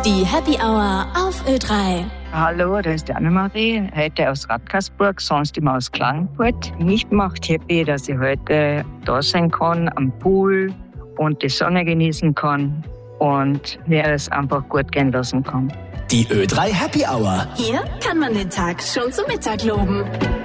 Die Happy Hour auf Ö3. Hallo, da ist die Annemarie, heute aus Radkersburg, sonst immer aus Klagenfurt. Mich macht happy, dass ich heute da sein kann, am Pool und die Sonne genießen kann und mir es einfach gut gehen lassen kann. Die Ö3 Happy Hour. Hier kann man den Tag schon zum Mittag loben.